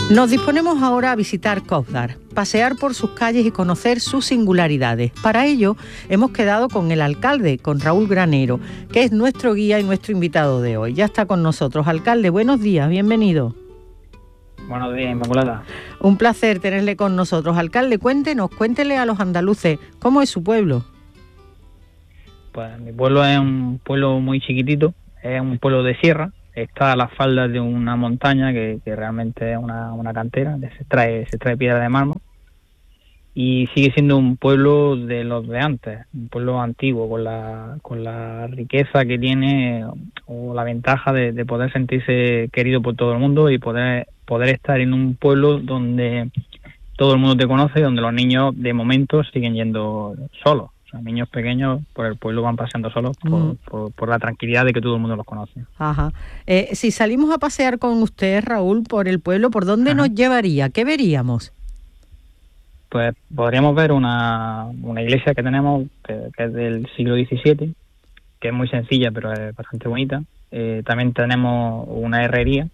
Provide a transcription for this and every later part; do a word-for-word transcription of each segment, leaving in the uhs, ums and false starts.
Nos disponemos ahora a visitar Kobdar, pasear por sus calles y conocer sus singularidades. Para ello, hemos quedado con el alcalde, con Raúl Granero, que es nuestro guía y nuestro invitado de hoy. Ya está con nosotros. Alcalde, buenos días, bienvenido. Buenos días, Inmaculada. Un placer tenerle con nosotros. Alcalde, cuéntenos, cuéntele a los andaluces, ¿cómo es su pueblo? Pues mi pueblo es un pueblo muy chiquitito, es un pueblo de sierra. Está a las faldas de una montaña que, que realmente es una, una cantera, se extrae, se extrae piedra de mármol y sigue siendo un pueblo de los de antes, un pueblo antiguo con la, con la riqueza que tiene o la ventaja de, de poder sentirse querido por todo el mundo y poder, poder estar en un pueblo donde todo el mundo te conoce y donde los niños de momento siguen yendo solos. Niños pequeños por el pueblo van paseando solos por, mm. por, por la tranquilidad de que todo el mundo los conoce. Ajá. Eh, si salimos a pasear con usted, Raúl, por el pueblo, ¿por dónde Ajá. nos llevaría? ¿Qué veríamos? Pues podríamos ver una, una iglesia que tenemos, que, que es del siglo diecisiete, que es muy sencilla, pero es bastante bonita. Eh, también tenemos una herrería,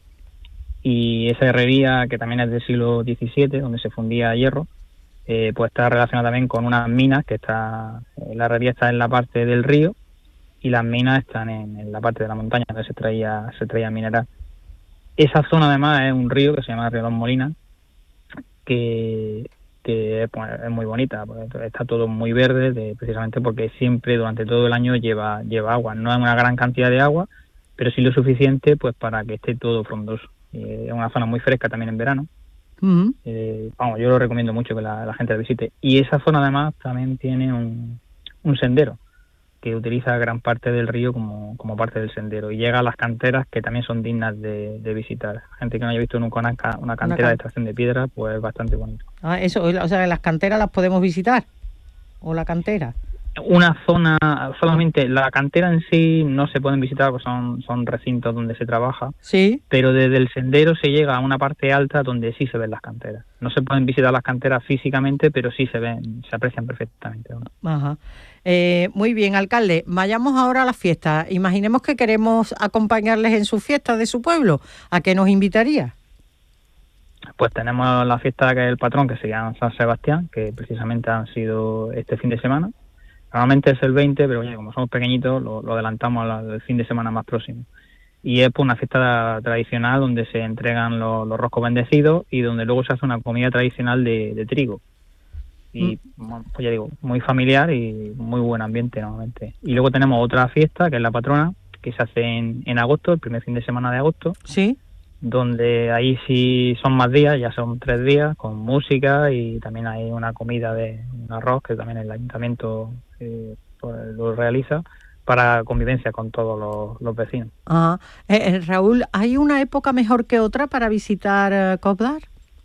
y esa herrería, que también es del siglo diecisiete, donde se fundía hierro, Eh, pues está relacionada también con unas minas que está, eh, la herrería está en la parte del río y las minas están en, en la parte de la montaña donde se traía se traía mineral. Esa zona además es un río que se llama Río Dos Molinas, que, que pues, es muy bonita, pues, está todo muy verde, de, precisamente porque siempre durante todo el año lleva lleva agua. No es una gran cantidad de agua, pero sí lo suficiente pues para que esté todo frondoso. Eh, es una zona muy fresca también en verano. Uh-huh. Eh, vamos, yo lo recomiendo mucho que la, la gente la visite. Y esa zona además también tiene un, un sendero que utiliza gran parte del río como, como parte del sendero y llega a las canteras, que también son dignas de, de visitar. Gente que no haya visto nunca una, una cantera una can... de extracción de piedra, pues es bastante bonito. Ah, eso, o sea, las canteras las podemos visitar, o la cantera. Una zona, solamente la cantera en sí no se pueden visitar porque son, son recintos donde se trabaja, sí, pero desde el sendero se llega a una parte alta donde sí se ven las canteras. No se pueden visitar las canteras físicamente, pero sí se ven, se aprecian perfectamente, ¿no? Ajá. Eh, muy bien, alcalde, vayamos ahora a la fiesta. Imaginemos que queremos acompañarles en su fiesta de su pueblo. ¿A qué nos invitaría? Pues tenemos la fiesta que es el patrón, que se llama San Sebastián, que precisamente han sido este fin de semana. Normalmente es el veinte, pero oye, como somos pequeñitos, lo, lo adelantamos al fin de semana más próximo. Y es pues una fiesta tradicional donde se entregan los, los roscos bendecidos y donde luego se hace una comida tradicional de, de trigo. Y mm. pues ya digo, muy familiar y muy buen ambiente normalmente. Y luego tenemos otra fiesta, que es la patrona, que se hace en, en agosto, el primer fin de semana de agosto. Sí. Donde ahí sí son más días, ya son tres días, con música y también hay una comida de un arroz que también el ayuntamiento eh, pues, lo realiza para convivencia con todos los, los vecinos. Ah, eh, eh, Raúl, ¿hay una época mejor que otra para visitar eh, Kobdar?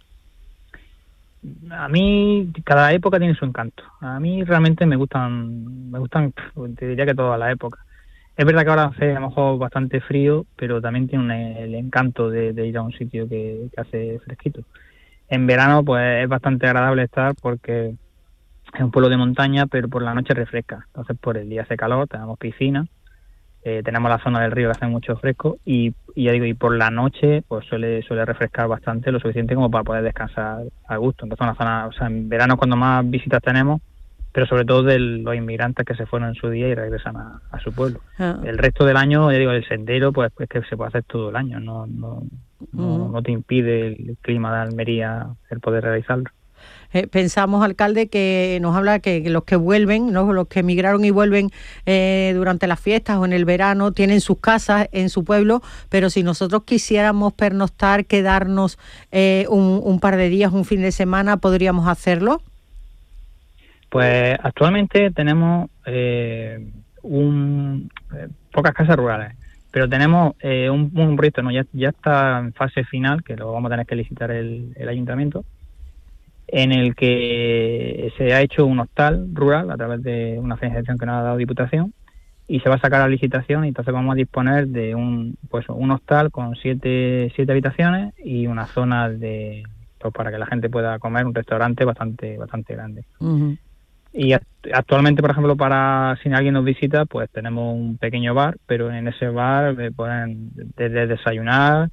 A mí cada época tiene su encanto. A mí realmente me gustan, me gustan, te diría que todas las épocas. Es verdad que ahora hace a lo mejor bastante frío, pero también tiene un, el encanto de, de ir a un sitio que, que hace fresquito. En verano pues es bastante agradable estar porque es un pueblo de montaña, pero por la noche refresca. Entonces por el día hace calor, tenemos piscina, eh, tenemos la zona del río que hace mucho fresco y, y ya digo, y por la noche pues suele suele refrescar bastante, lo suficiente como para poder descansar a gusto. Entonces una zona, o sea, en verano es cuando más visitas tenemos, pero sobre todo de los inmigrantes que se fueron en su día y regresan a, a su pueblo. Ah. El resto del año, ya digo, el sendero, pues es que se puede hacer todo el año, no no, no, uh-huh. no te impide el clima de Almería el poder realizarlo. Eh, pensamos, alcalde, que nos habla que los que vuelven, ¿no? Los que emigraron y vuelven eh, durante las fiestas o en el verano, tienen sus casas en su pueblo, pero si nosotros quisiéramos pernoctar, quedarnos eh, un, un par de días, un fin de semana, ¿podríamos hacerlo? Pues actualmente tenemos eh, un, eh, pocas casas rurales, pero tenemos eh, un, un proyecto, ¿no? ya, ya está en fase final, que lo vamos a tener que licitar el, el ayuntamiento, en el que se ha hecho un hostal rural a través de una financiación que nos ha dado Diputación y se va a sacar a licitación y entonces vamos a disponer de un pues un hostal con siete, siete habitaciones y una zona de pues para que la gente pueda comer, un restaurante bastante bastante grande. Uh-huh. Y actualmente, por ejemplo, para si alguien nos visita, pues tenemos un pequeño bar, pero en ese bar eh, pueden desde desayunar,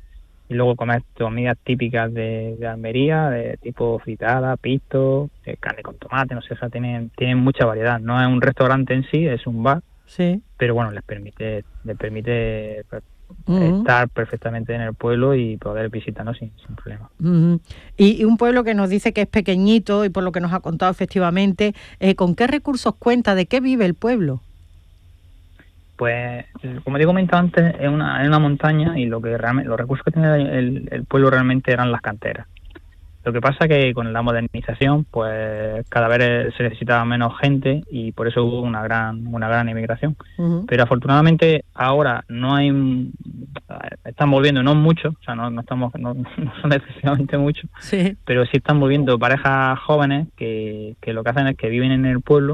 y luego comer comidas típicas de, de Almería, de tipo fritada, pisto, de carne con tomate, no sé, o sea, tienen, tienen mucha variedad. No es un restaurante en sí, es un bar, sí, pero bueno, les permite, les permite pues, uh-huh. estar perfectamente en el pueblo y poder visitarnos sin, sin problema. Uh-huh. Y, y un pueblo que nos dice que es pequeñito y por lo que nos ha contado efectivamente, eh, ¿con qué recursos cuenta? ¿De qué vive el pueblo? Pues, como te he comentado antes, es una, es una montaña y lo que realmente, los recursos que tiene el, el pueblo realmente eran las canteras. Lo que pasa que con la modernización, pues cada vez se necesitaba menos gente y por eso hubo una gran una gran inmigración. Uh-huh. Pero afortunadamente ahora no hay, están volviendo, no mucho, o sea, no, no estamos, no, no son excesivamente muchos, sí. Pero sí están volviendo parejas jóvenes que, que lo que hacen es que viven en el pueblo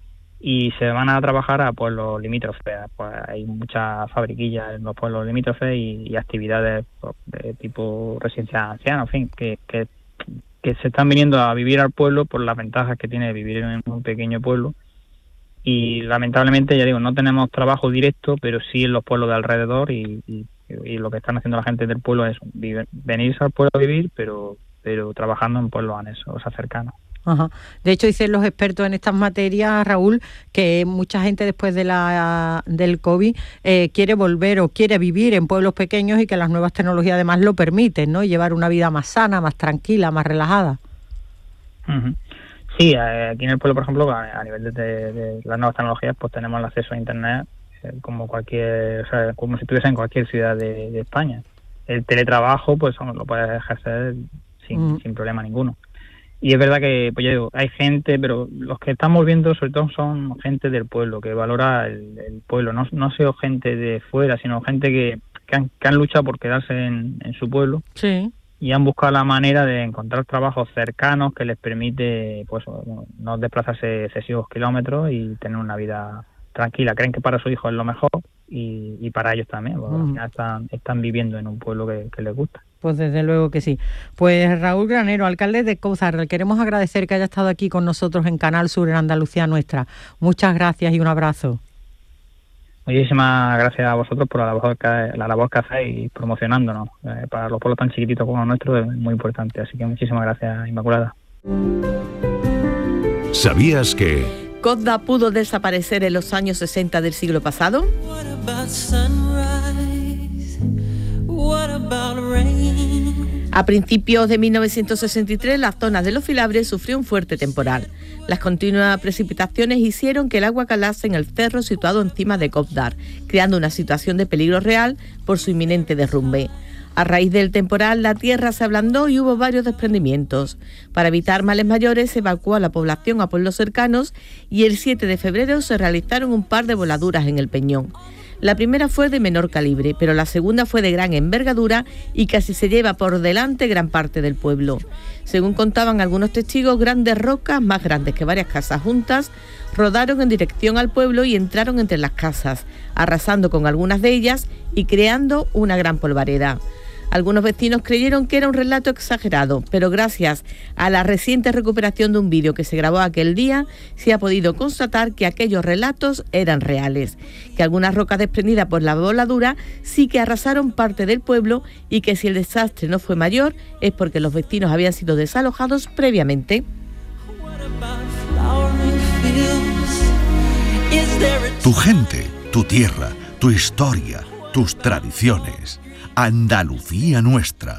y se van a trabajar a pueblos limítrofes. Pues hay muchas fabriquillas en los pueblos limítrofes y, y actividades pues, de tipo residencia anciana, en fin, que, que, que se están viniendo a vivir al pueblo por las ventajas que tiene vivir en un pequeño pueblo. Y lamentablemente, ya digo, no tenemos trabajo directo, pero sí en los pueblos de alrededor y, y, y lo que están haciendo la gente del pueblo es vivir, venirse al pueblo a vivir, pero, pero trabajando en pueblos anexos, o sea, cercanos. Ajá. De hecho, dicen los expertos en estas materias, Raúl, que mucha gente después de la del COVID eh, quiere volver o quiere vivir en pueblos pequeños y que las nuevas tecnologías además lo permiten, ¿no? Y llevar una vida más sana, más tranquila, más relajada. Uh-huh. Sí, aquí en el pueblo, por ejemplo, a nivel de, de, de las nuevas tecnologías, pues tenemos el acceso a Internet eh, como cualquier, o sea, como si estuviese en cualquier ciudad de, de España. El teletrabajo, pues lo puedes ejercer sin, uh-huh. sin problema ninguno. Y es verdad que, pues ya digo, hay gente, pero los que estamos viendo sobre todo son gente del pueblo, que valora el, el pueblo. No, no ha sido gente de fuera, sino gente que, que, han, que han luchado por quedarse en, en su pueblo. Sí. Y han buscado la manera de encontrar trabajos cercanos que les permite pues no desplazarse excesivos kilómetros y tener una vida tranquila. Creen que para su hijo es lo mejor y, y para ellos también, porque uh-huh. al final están, están viviendo en un pueblo que, que les gusta. Pues desde luego que sí. Pues Raúl Granero, alcalde de Cózar, le queremos agradecer que haya estado aquí con nosotros en Canal Sur, en Andalucía Nuestra. Muchas gracias y un abrazo. Muchísimas gracias a vosotros por la labor que, la labor que hacéis promocionándonos. Eh, para los pueblos tan chiquititos como los nuestros es muy importante. Así que muchísimas gracias, Inmaculada. ¿Sabías que Cobdar pudo desaparecer en los años sesenta del siglo pasado? A principios de mil novecientos sesenta y tres, la zona de los Filabres sufrió un fuerte temporal. Las continuas precipitaciones hicieron que el agua calase en el cerro situado encima de Cobdar, creando una situación de peligro real por su inminente derrumbe. A raíz del temporal, la tierra se ablandó y hubo varios desprendimientos. Para evitar males mayores, se evacuó a la población a pueblos cercanos y el siete de febrero se realizaron un par de voladuras en el Peñón. La primera fue de menor calibre, pero la segunda fue de gran envergadura y casi se lleva por delante gran parte del pueblo. Según contaban algunos testigos, grandes rocas, más grandes que varias casas juntas, rodaron en dirección al pueblo y entraron entre las casas, arrasando con algunas de ellas y creando una gran polvareda. Algunos vecinos creyeron que era un relato exagerado, pero gracias a la reciente recuperación de un vídeo que se grabó aquel día, se ha podido constatar que aquellos relatos eran reales, que algunas rocas desprendidas por la voladura sí que arrasaron parte del pueblo y que si el desastre no fue mayor es porque los vecinos habían sido desalojados previamente. Tu gente, tu tierra, tu historia, tus tradiciones. Andalucía Nuestra.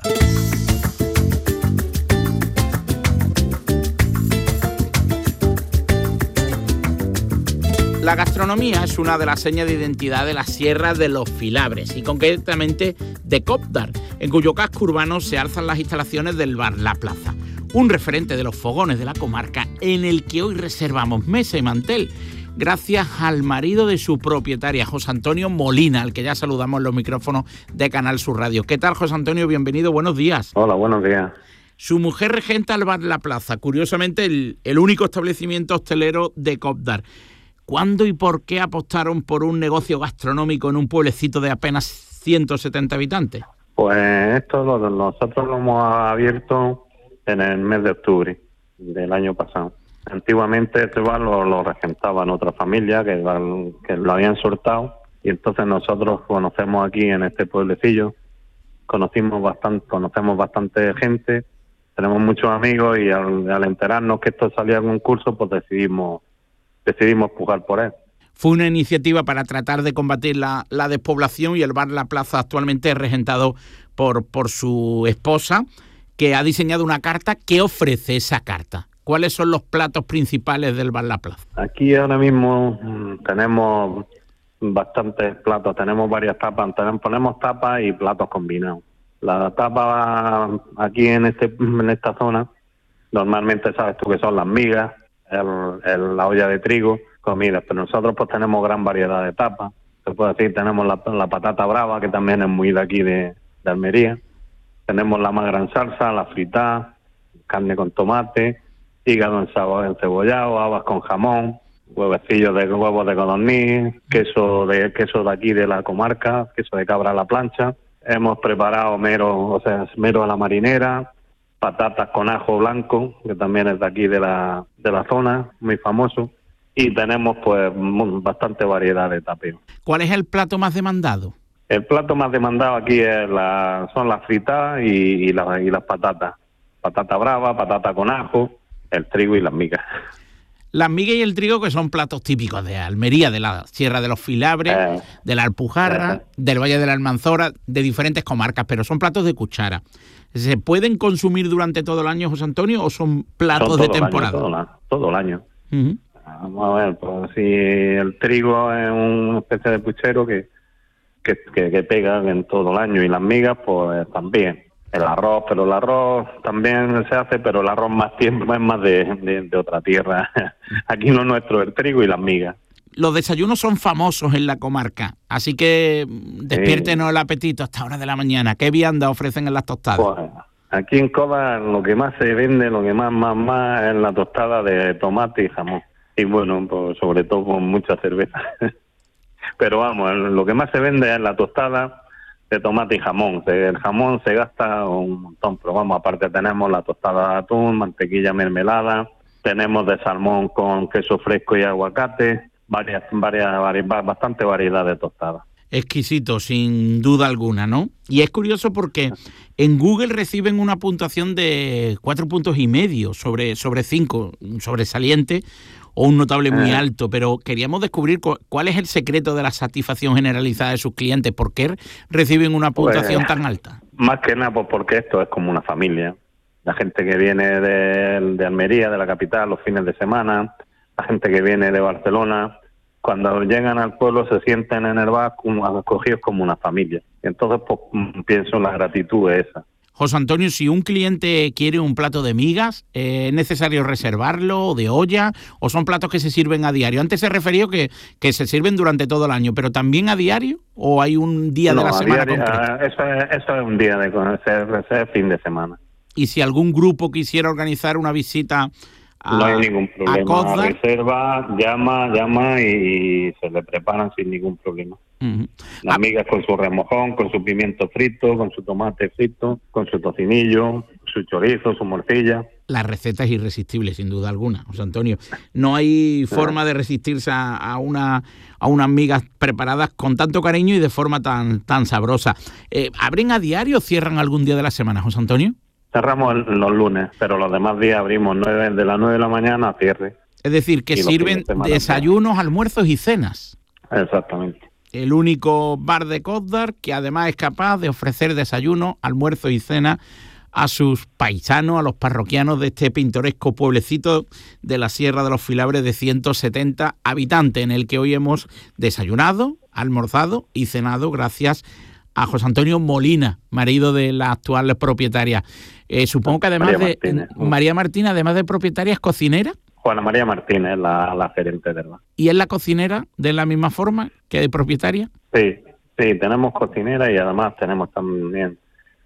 La gastronomía es una de las señas de identidad de la Sierra de los Filabres y concretamente de Cobdar, en cuyo casco urbano se alzan las instalaciones del bar La Plaza, un referente de los fogones de la comarca en el que hoy reservamos mesa y mantel, gracias al marido de su propietaria, José Antonio Molina, al que ya saludamos en los micrófonos de Canal Sur Radio. ¿Qué tal, José Antonio? Bienvenido, buenos días. Hola, buenos días. Su mujer regenta el bar La Plaza, curiosamente el, el único establecimiento hostelero de Cobdar. ¿Cuándo y por qué apostaron por un negocio gastronómico en un pueblecito de apenas ciento setenta habitantes? Pues esto lo, nosotros lo hemos abierto en el mes de octubre del año pasado. Antiguamente este bar lo, lo regentaban otra familia que, que lo habían soltado y entonces nosotros conocemos aquí en este pueblecillo conocimos bastante, conocemos bastante gente, tenemos muchos amigos y al, al enterarnos que esto salía en un concurso, pues decidimos, decidimos pujar por él. Fue una iniciativa para tratar de combatir la, la despoblación y el bar La Plaza actualmente es regentado por, por su esposa, que ha diseñado una carta. ¿Qué ofrece esa carta? ¿Cuáles son los platos principales del bar La Plaza? Aquí ahora mismo mmm, tenemos bastantes platos, tenemos varias tapas, tenemos, ponemos tapas y platos combinados. La tapa aquí en este en esta zona, normalmente sabes tú que son las migas, el, el, la olla de trigo, comidas, pero nosotros pues tenemos gran variedad de tapas. Se puede decir, tenemos la, la patata brava, que también es muy de aquí de, de Almería. Tenemos la más gran salsa, la fritada, carne con tomate, hígado encebollado, habas con jamón, huevecillos de huevos de codorniz, queso de queso de aquí de la comarca, queso de cabra a la plancha. Hemos preparado mero, o sea, mero a la marinera, patatas con ajo blanco, que también es de aquí de la de la zona, muy famoso. Y tenemos pues bastante variedad de tapeos. ¿Cuál es el plato más demandado? El plato más demandado aquí es la, son las fritadas y, y, la, y las patatas. Patata brava, patata con ajo, el trigo y las migas. Las migas y el trigo, que son platos típicos de Almería, de la Sierra de los Filabres, eh, de la Alpujarra, eh. del Valle de la Almanzora, de diferentes comarcas, pero son platos de cuchara. ¿Se pueden consumir durante todo el año, José Antonio, o son platos son de temporada? Año, todo, la, todo el año. Uh-huh. Vamos a ver, pues si el trigo es una especie de puchero que, que, que, que pega en todo el año, y las migas pues también. El arroz, pero el arroz también se hace, pero el arroz más tiempo es más de, de, de otra tierra. Aquí lo nuestro, el trigo y las migas. Los desayunos son famosos en la comarca, así que despiértenos sí. el apetito a esta hora de la mañana. ¿Qué vianda ofrecen en las tostadas? Pues, aquí en Coda lo que más se vende, lo que más, más, más es la tostada de tomate y jamón. Y bueno, pues sobre todo con mucha cerveza. Pero vamos, lo que más se vende es la tostada de tomate y jamón. El jamón se gasta un montón, pero vamos, aparte tenemos la tostada de atún, mantequilla mermelada, tenemos de salmón con queso fresco y aguacate, varias, varias, varias bastante variedad de tostadas. Exquisito, sin duda alguna, ¿no? Y es curioso porque en Google reciben una puntuación de cuatro puntos y medio sobre, sobre cinco, sobresaliente o un notable muy eh. alto, pero queríamos descubrir cu- cuál es el secreto de la satisfacción generalizada de sus clientes. ¿Por qué reciben una puntuación pues, tan alta? Más que nada, pues porque esto es como una familia. La gente que viene de, de Almería, de la capital, los fines de semana, la gente que viene de Barcelona, cuando llegan al pueblo se sienten en el bar como, acogidos como una familia. Y entonces pues, pienso en la gratitud esa. José Antonio, si un cliente quiere un plato de migas, ¿es necesario reservarlo de olla o son platos que se sirven a diario? Antes se refirió que, que se sirven durante todo el año, ¿pero también a diario o hay un día no, de la semana diario, concreto? Eso es, eso es un día de ese, ese fin de semana. Y si algún grupo quisiera organizar una visita a, no hay ningún problema. a reserva, llama, llama y se le preparan sin ningún problema. Uh-huh. Las migas con su remojón, con su pimiento frito, con su tomate frito, con su tocinillo, su chorizo, su morcilla. La receta es irresistible, sin duda alguna, José Antonio. No hay forma de resistirse a, a, una, a unas migas preparadas con tanto cariño y de forma tan, tan sabrosa. Eh, ¿Abren a diario o cierran algún día de la semana, José Antonio? Cerramos el, los lunes, pero los demás días abrimos nueve, de las nueve de la mañana a cierre. Es decir, que sirven de desayunos, almuerzos y cenas. Exactamente. El único bar de Cózdar que además es capaz de ofrecer desayuno, almuerzo y cena a sus paisanos, a los parroquianos de este pintoresco pueblecito de la Sierra de los Filabres de ciento setenta habitantes, en el que hoy hemos desayunado, almorzado y cenado gracias a José Antonio Molina, marido de la actual propietaria. Eh, supongo que además María de Martínez. María Martínez, además de propietaria, es cocinera. Juana María Martínez, la, la gerente de la. ¿Y es la cocinera de la misma forma que de propietaria? Sí, sí, tenemos cocinera y además tenemos también,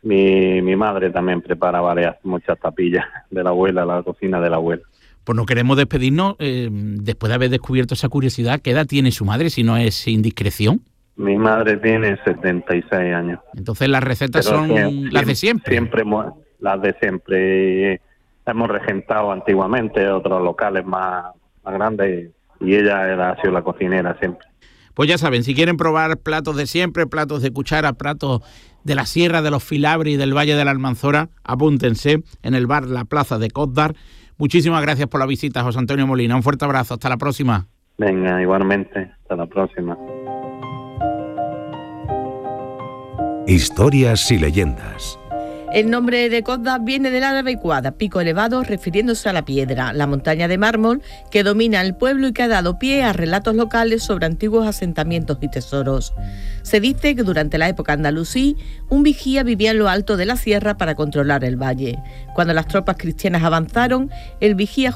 mi, mi madre también prepara varias, muchas tapillas de la abuela, la cocina de la abuela. Pues no queremos despedirnos, eh, después de haber descubierto esa curiosidad, ¿qué edad tiene su madre, si no es indiscreción? Mi madre tiene setenta y seis años. Entonces las recetas Pero son siempre, las de siempre. Siempre, las de siempre. Hemos regentado antiguamente otros locales más, más grandes y, y ella era, ha sido la cocinera siempre. Pues ya saben, si quieren probar platos de siempre, platos de cuchara, platos de la Sierra de los Filabres y del Valle de la Almanzora, apúntense en el bar La Plaza de Cózdar. Muchísimas gracias por la visita, José Antonio Molina. Un fuerte abrazo. Hasta la próxima. Venga, igualmente. Hasta la próxima. Historias y leyendas. El nombre de Cózdar viene del árabe cuadra, pico elevado, refiriéndose a la piedra, la montaña de mármol que domina el pueblo y que ha dado pie a relatos locales sobre antiguos asentamientos y tesoros. Se dice que durante la época andalusí, un vigía vivía en lo alto de la sierra para controlar el valle. Cuando las tropas cristianas avanzaron, el vigía